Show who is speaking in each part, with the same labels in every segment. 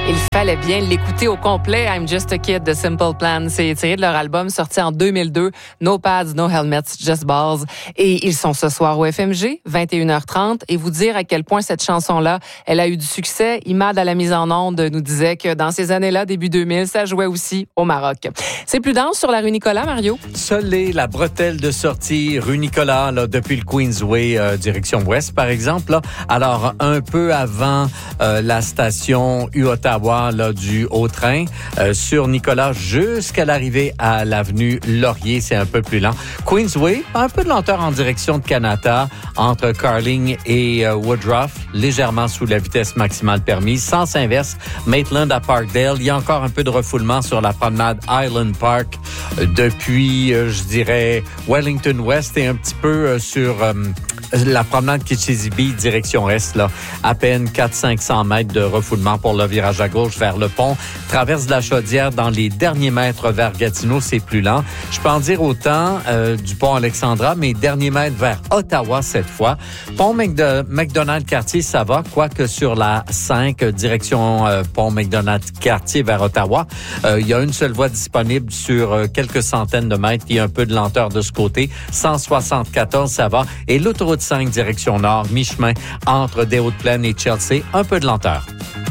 Speaker 1: Il fallait bien l'écouter au complet. I'm Just a Kid de Simple Plan. C'est tiré de leur album sorti en 2002. No Pads, No Helmets, Just Balls. Et ils sont ce soir au FMG, 21h30. Et vous dire à quel point cette chanson-là, elle a eu du succès. Imad, à la mise en onde, nous disait que dans ces années-là, début 2000, ça jouait aussi au Maroc. C'est plus dense sur la rue Nicolas, Mario?
Speaker 2: Solé, la bretelle de sortie, rue Nicolas, là, depuis le Queensway, direction ouest, par exemple. Là. Alors, un peu avant la station U-Ottawa, là, du Haut-Train, sur Nicolas jusqu'à l'arrivée à l'avenue Laurier, c'est un peu plus lent. Queensway, un peu de lenteur en direction de Kanata, entre Carling et Woodruff, légèrement sous la vitesse maximale permise. Sens inverse, Maitland à Parkdale. Il y a encore un peu de refoulement sur la promenade Island Park depuis, je dirais, Wellington West et un petit peu sur la promenade Kitchissippi, direction est, là. À peine 400-500 mètres de refoulement pour le virage à gauche vers le pont. Traverse de la Chaudière dans les derniers mètres vers Gatineau, c'est plus lent. Je peux en dire autant du pont Alexandra, mais derniers mètres vers Ottawa cette fois. Pont McDonald-Cartier, ça va, quoique sur la 5, direction pont McDonald-Cartier vers Ottawa, il y a une seule voie disponible sur quelques centaines de mètres. Il y a un peu de lenteur de ce côté. 174, ça va. Et l'autoroute 5, direction nord, mi-chemin entre des Hautes-Plaines et Chelsea, un peu de lenteur.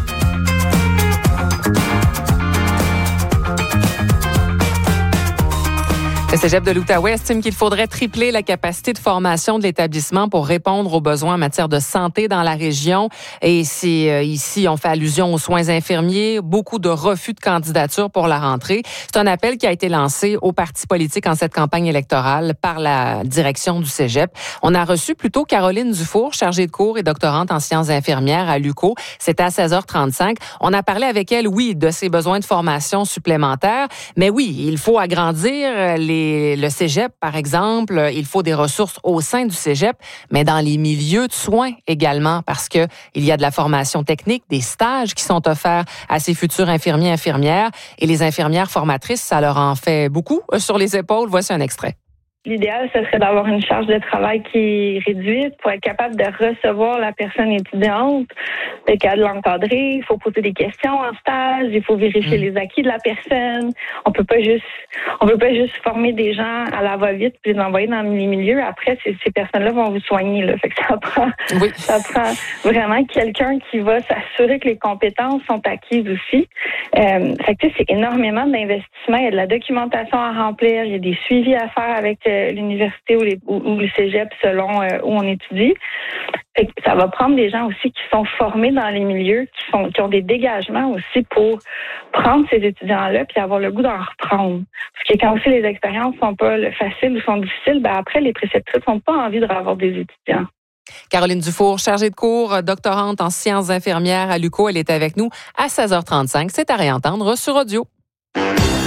Speaker 1: Le Cégep de l'Outaouais estime qu'il faudrait tripler la capacité de formation de l'établissement pour répondre aux besoins en matière de santé dans la région. Et ici, on fait allusion aux soins infirmiers, beaucoup de refus de candidature pour la rentrée. C'est un appel qui a été lancé aux partis politiques en cette campagne électorale par la direction du Cégep. On a reçu plutôt Caroline Dufour, chargée de cours et doctorante en sciences infirmières à l'UQO. C'était à 16h35. On a parlé avec elle, oui, de ses besoins de formation supplémentaires, mais oui, il faut agrandir le cégep, par exemple, il faut des ressources au sein du cégep, mais dans les milieux de soins également, parce que il y a de la formation technique, des stages qui sont offerts à ces futurs infirmiers, infirmières, et les infirmières formatrices, ça leur en fait beaucoup sur les épaules. Voici un extrait.
Speaker 3: L'idéal, ce serait d'avoir une charge de travail qui est réduite pour être capable de recevoir la personne étudiante, de l'encadrer. Il faut poser des questions en stage, il faut vérifier les acquis de la personne. On peut pas juste former des gens à la va-vite puis les envoyer dans les milieux. Après, ces personnes-là vont vous soigner, là. Fait que ça prend vraiment quelqu'un qui va s'assurer que les compétences sont acquises aussi. Fait que c'est énormément d'investissement. Il y a de la documentation à remplir, il y a des suivis à faire avec l'université ou le cégep selon où on étudie. Fait que ça va prendre des gens aussi qui sont formés dans les milieux, qui ont des dégagements aussi pour prendre ces étudiants-là puis avoir le goût d'en reprendre. Parce que quand aussi les expériences sont pas faciles ou sont difficiles, ben après les préceptrices n'ont pas envie de revoir des étudiants.
Speaker 1: Caroline Dufour, chargée de cours, doctorante en sciences infirmières à l'UQO, elle est avec nous à 16h35. C'est à réentendre sur audio.